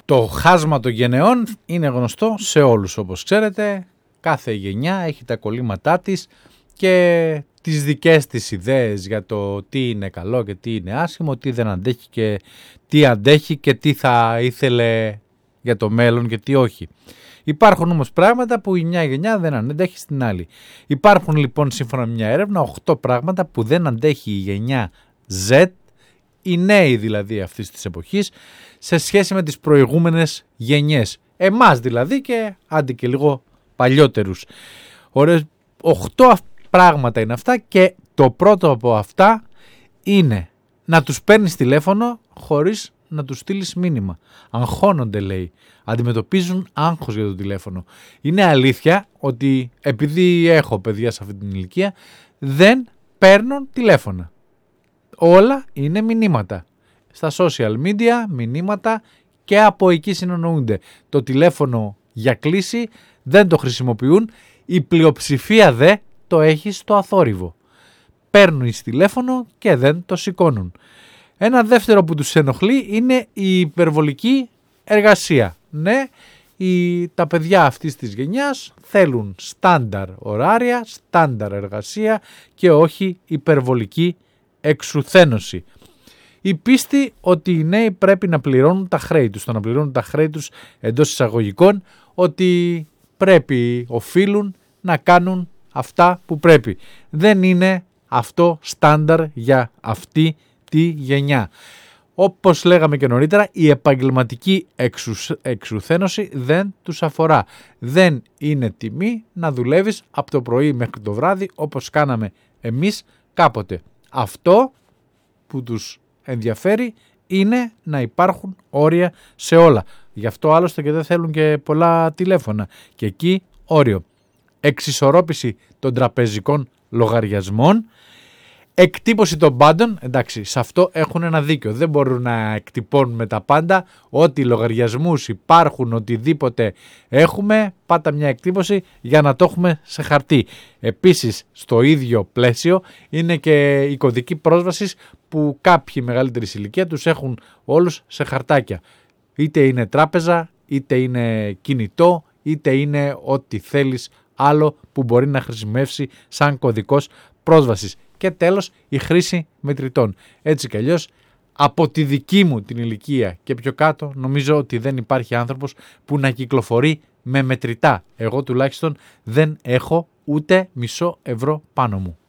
Το χάσμα των γενεών είναι γνωστό σε όλους, όπως ξέρετε. Κάθε γενιά έχει τα κολλήματά της και τις δικές της ιδέες για το τι είναι καλό και τι είναι άσχημο, τι δεν αντέχει και τι αντέχει και τι θα ήθελε για το μέλλον και τι όχι. Υπάρχουν όμως πράγματα που η μια γενιά δεν αντέχει στην άλλη. Υπάρχουν λοιπόν σύμφωνα με μια έρευνα 8 πράγματα που δεν αντέχει η γενιά Z, οι νέοι δηλαδή αυτής της εποχής, σε σχέση με τις προηγούμενες γενιές. Εμάς δηλαδή και άντε και λίγο παλιότερους. 8 πράγματα είναι αυτά και το πρώτο από αυτά είναι να τους παίρνεις τηλέφωνο χωρίς να τους στείλεις μήνυμα. Αγχώνονται λέει, αντιμετωπίζουν άγχος για το τηλέφωνο. Είναι αλήθεια ότι επειδή έχω παιδιά σε αυτή την ηλικία δεν παίρνουν τηλέφωνα. Όλα είναι μηνύματα. Στα social media μηνύματα και από εκεί συνεννοούνται. Το τηλέφωνο για κλήση δεν το χρησιμοποιούν, η πλειοψηφία δε το έχει στο αθόρυβο. Παίρνουν τηλέφωνο και δεν το σηκώνουν. Ένα δεύτερο που τους ενοχλεί είναι η υπερβολική εργασία. Ναι, τα παιδιά αυτής της γενιάς θέλουν στάνταρ ωράρια, στάνταρ εργασία και όχι υπερβολική εξουθένωση. Η πίστη ότι οι νέοι πρέπει να πληρώνουν τα χρέη τους. Το να πληρώνουν τα χρέη τους εντός εισαγωγικών, ότι πρέπει, οφείλουν να κάνουν αυτά που πρέπει. Δεν είναι αυτό στάνταρ για αυτή τη γενιά. Όπως λέγαμε και νωρίτερα, η επαγγελματική εξουθένωση δεν τους αφορά. Δεν είναι τιμή να δουλεύεις από το πρωί μέχρι το βράδυ όπως κάναμε εμείς κάποτε. Αυτό που τους ενδιαφέρει είναι να υπάρχουν όρια σε όλα. Γι' αυτό άλλωστε και δεν θέλουν και πολλά τηλέφωνα. Και εκεί όριο. Εξισορρόπηση των τραπεζικών λογαριασμών. Εκτύπωση των πάντων, εντάξει, σε αυτό έχουν ένα δίκιο. Δεν μπορούν να εκτυπώνουμε τα πάντα. Ό,τι λογαριασμούς υπάρχουν, οτιδήποτε έχουμε, πάτα μια εκτύπωση για να το έχουμε σε χαρτί. Επίσης, στο ίδιο πλαίσιο είναι και η κωδική πρόσβασης που κάποιοι μεγαλύτερης ηλικία τους έχουν όλους σε χαρτάκια. Είτε είναι τράπεζα, είτε είναι κινητό, είτε είναι ό,τι θέλεις άλλο που μπορεί να χρησιμεύσει σαν κωδικός πρόσβασης. Και τέλος, η χρήση μετρητών. Έτσι κι αλλιώς, από τη δική μου την ηλικία και πιο κάτω, νομίζω ότι δεν υπάρχει άνθρωπος που να κυκλοφορεί με μετρητά. Εγώ τουλάχιστον δεν έχω ούτε μισό ευρώ πάνω μου.